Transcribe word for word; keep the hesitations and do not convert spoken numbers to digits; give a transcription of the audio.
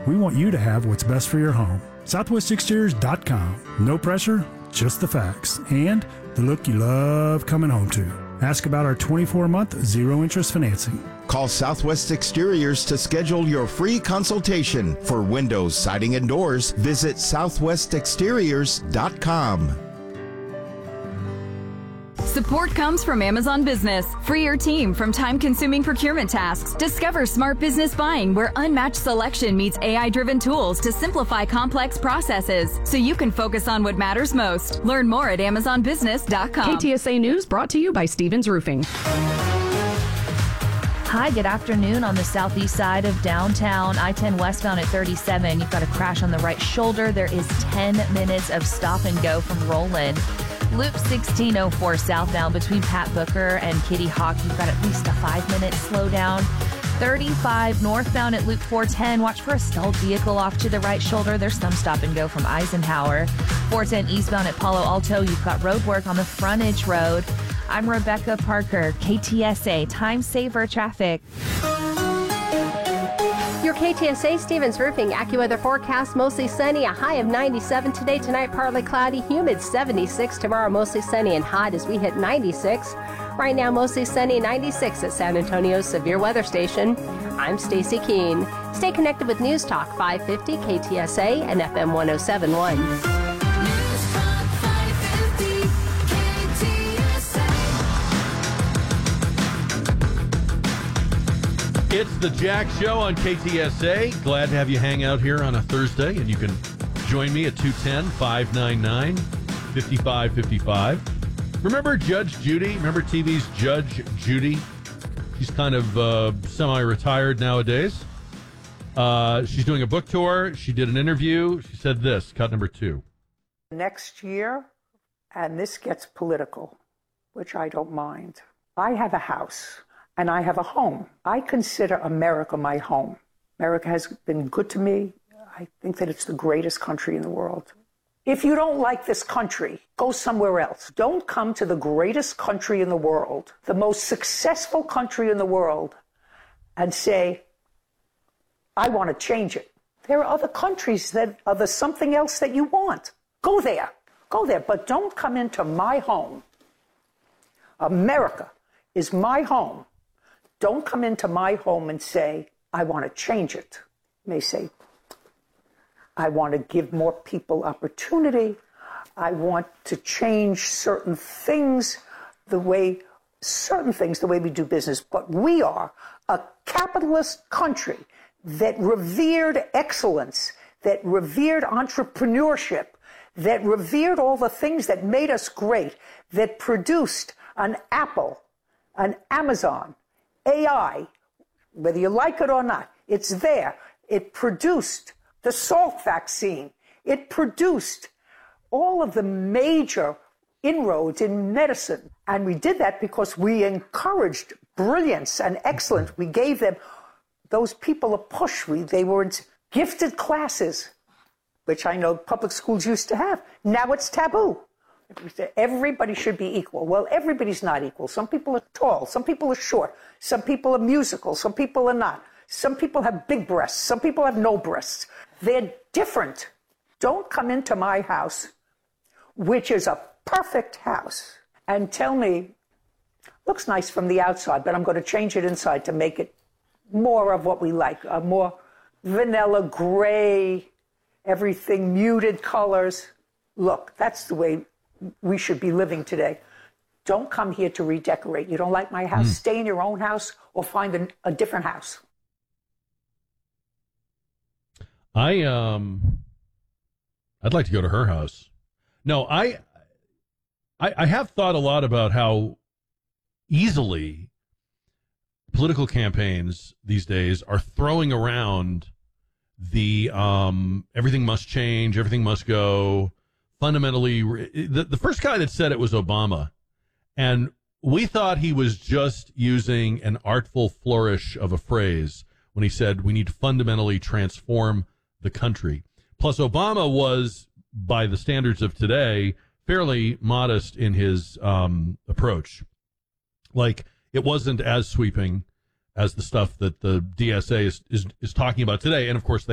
we want you to have what's best for your home. southwest exteriors dot com. No pressure, just the facts. And the look you love coming home to. Ask about our twenty-four month zero-interest financing. Call Southwest Exteriors to schedule your free consultation. For windows, siding, and doors, visit southwest exteriors dot com. Support comes from Amazon Business. Free your team from time-consuming procurement tasks. Discover smart business buying where unmatched selection meets A I-driven tools to simplify complex processes so you can focus on what matters most. Learn more at amazon business dot com. K T S A News brought to you by Stevens Roofing. Hi, good afternoon. On the southeast side of downtown, I ten westbound at thirty-seven. You've got a crash on the right shoulder. There is ten minutes of stop and go from Roland. Loop sixteen oh four southbound between Pat Booker and Kitty Hawk. You've got at least a five-minute slowdown. thirty-five northbound at Loop four ten. Watch for a stalled vehicle off to the right shoulder. There's some stop and go from Eisenhower. four ten eastbound at Palo Alto. You've got road work on the frontage road. I'm Rebecca Parker, K T S A Time Saver Traffic. Your K T S A Stevens Roofing AccuWeather forecast, mostly sunny, a high of ninety-seven today, tonight partly cloudy, humid seventy-six, tomorrow mostly sunny and hot as we hit ninety-six. Right now mostly sunny, ninety-six at San Antonio's Severe Weather Station. I'm Stacy Keene. Stay connected with News Talk five fifty K T S A and F M one oh seven point one. It's the Jack Show on K T S A. Glad to have you hang out here on a Thursday, and you can join me at two one zero, five nine nine, five five five five. Remember Judge Judy? Remember T V's Judge Judy? She's kind of uh, semi-retired nowadays. Uh, she's doing a book tour. She did an interview. She said this, cut number two. Next year, and this gets political, which I don't mind. I have a house. And I have a home. I consider America my home. America has been good to me. I think that it's the greatest country in the world. If you don't like this country, go somewhere else. Don't come to the greatest country in the world, the most successful country in the world, and say, I want to change it. There are other countries that are the something else that you want. Go there. Go there. But don't come into my home. America is my home. Don't come into my home and say, I want to change it. You may say, I want to give more people opportunity. I want to change certain things, the way, certain things, the way we do business. But we are a capitalist country that revered excellence, that revered entrepreneurship, that revered all the things that made us great, that produced an Apple, an Amazon, A I, whether you like it or not, it's there. It produced the Salk vaccine. It produced all of the major inroads in medicine. And we did that because we encouraged brilliance and excellence. We gave them, those people a push. We, they were in gifted classes, which I know public schools used to have. Now it's taboo. Everybody should be equal. Well, everybody's not equal. Some people are tall. Some people are short. Some people are musical. Some people are not. Some people have big breasts. Some people have no breasts. They're different. Don't come into my house, which is a perfect house, and tell me, looks nice from the outside, but I'm going to change it inside to make it more of what we like, a more vanilla, gray, everything, muted colors. Look, that's the way we should be living today. Don't come here to redecorate. You don't like my house? Mm. Stay in your own house or find a, a different house. I um, I'd like to go to her house. No, I, I, I have thought a lot about how easily political campaigns these days are throwing around the um, everything must change, everything must go. Fundamentally, the, the first guy that said it was Obama, and we thought he was just using an artful flourish of a phrase when he said we need to fundamentally transform the country. Plus, Obama was, by the standards of today, fairly modest in his um, approach. Like, it wasn't as sweeping as the stuff that the D S A is, is, is talking about today. And, of course, they